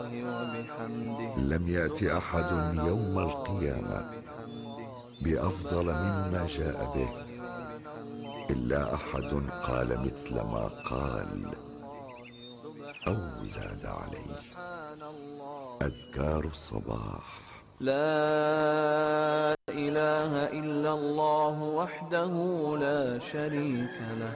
لم يأت أحد يوم القيامة بأفضل مما جاء به إلا أحد قال مثل ما قال أو زاد عليه. أذكار الصباح. لا إله إلا الله وحده لا شريك له،